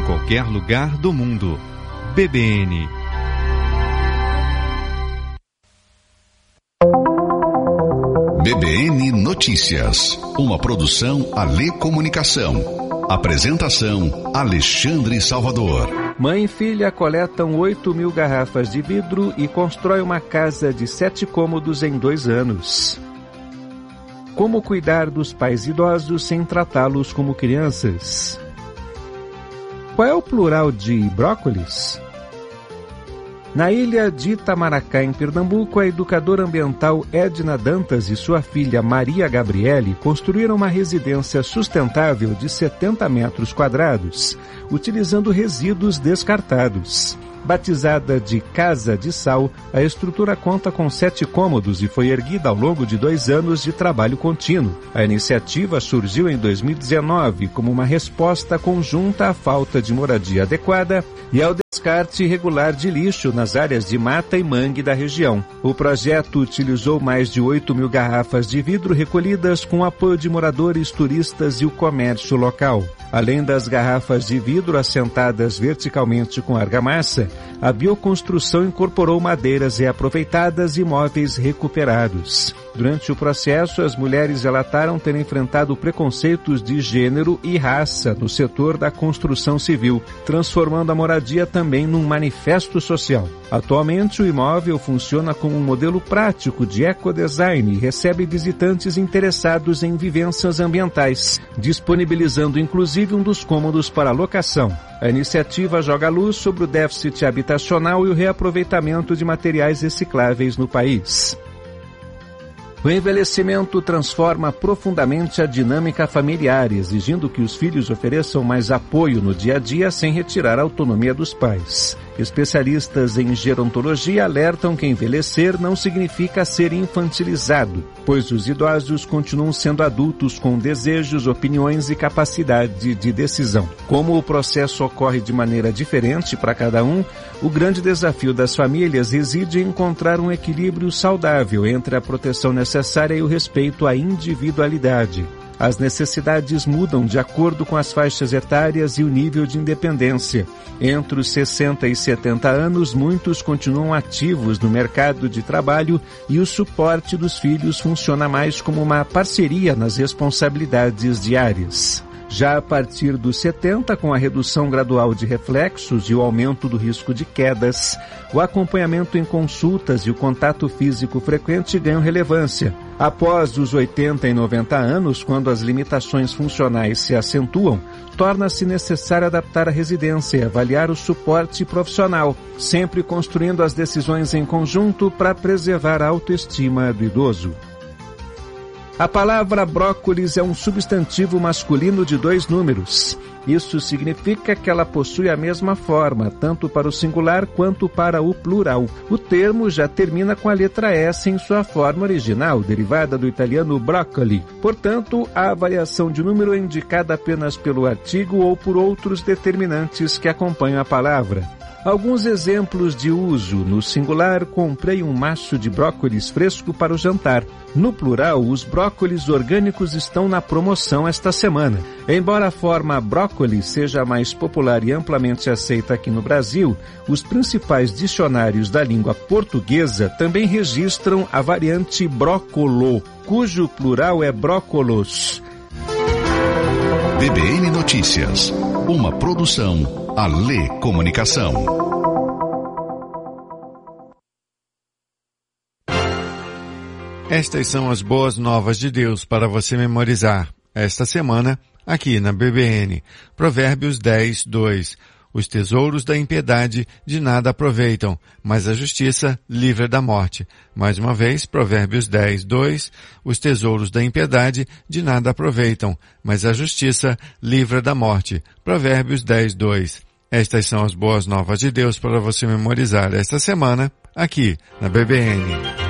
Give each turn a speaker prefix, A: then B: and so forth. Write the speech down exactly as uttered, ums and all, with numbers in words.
A: qualquer lugar do mundo. B B N.
B: B B N Notícias, uma produção Alê Comunicação. Apresentação Alexandre Salvador.
C: Mãe e filha coletam oito mil garrafas de vidro e constrói uma casa de sete cômodos em dois anos. Como cuidar dos pais idosos sem tratá-los como crianças? Qual é o plural de brócolis? Na ilha de Itamaracá, em Pernambuco, a educadora ambiental Edna Dantas e sua filha Maria Gabriele construíram uma residência sustentável de setenta metros quadrados, utilizando resíduos descartados. Batizada de Casa de Sal, a estrutura conta com sete cômodos e foi erguida ao longo de dois anos de trabalho contínuo. A iniciativa surgiu em dois mil e dezenove como uma resposta conjunta à falta de moradia adequada e ao descarte irregular de lixo nas áreas de mata e mangue da região. O projeto utilizou mais de oito mil garrafas de vidro recolhidas com apoio de moradores, turistas e o comércio local. Além das garrafas de vidro assentadas verticalmente com argamassa, a bioconstrução incorporou madeiras reaproveitadas e móveis recuperados. Durante o processo, as mulheres relataram ter enfrentado preconceitos de gênero e raça no setor da construção civil, transformando a moradia também num manifesto social. Atualmente, o imóvel funciona como um modelo prático de ecodesign e recebe visitantes interessados em vivências ambientais, disponibilizando inclusive um dos cômodos para locação. A iniciativa joga luz sobre o déficit habitacional e o reaproveitamento de materiais recicláveis no país. O envelhecimento transforma profundamente a dinâmica familiar, exigindo que os filhos ofereçam mais apoio no dia a dia sem retirar a autonomia dos pais. Especialistas em gerontologia alertam que envelhecer não significa ser infantilizado, pois os idosos continuam sendo adultos com desejos, opiniões e capacidade de decisão. Como o processo ocorre de maneira diferente para cada um, o grande desafio das famílias reside em encontrar um equilíbrio saudável entre a proteção necessária e o respeito à individualidade. As necessidades mudam de acordo com as faixas etárias e o nível de independência. Entre os sessenta e setenta anos, muitos continuam ativos no mercado de trabalho e o suporte dos filhos funciona mais como uma parceria nas responsabilidades diárias. Já a partir dos setenta, com a redução gradual de reflexos e o aumento do risco de quedas, o acompanhamento em consultas e o contato físico frequente ganham relevância. Após os oitenta e noventa anos, quando as limitações funcionais se acentuam, torna-se necessário adaptar a residência e avaliar o suporte profissional, sempre construindo as decisões em conjunto para preservar a autoestima do idoso. A palavra brócolis é um substantivo masculino de dois números. Isso significa que ela possui a mesma forma, tanto para o singular quanto para o plural. O termo já termina com a letra S em sua forma original, derivada do italiano broccoli. Portanto, a variação de número é indicada apenas pelo artigo ou por outros determinantes que acompanham a palavra. Alguns exemplos de uso. No singular, comprei um maço de brócolis fresco para o jantar. No plural, os brócolis orgânicos estão na promoção esta semana. Embora a forma brócolis seja mais popular e amplamente aceita aqui no Brasil, os principais dicionários da língua portuguesa também registram a variante brócolo, cujo plural é brócolos.
B: B B N Notícias, uma produção Alê Comunicação.
D: Estas são as boas novas de Deus para você memorizar esta semana aqui na B B N. Provérbios dez, dois. Os tesouros da impiedade de nada aproveitam, mas a justiça livra da morte. Mais uma vez, Provérbios dez, dois. Os tesouros da impiedade de nada aproveitam, mas a justiça livra da morte. Provérbios dez, dois. Estas são as boas novas de Deus para você memorizar esta semana aqui na B B N.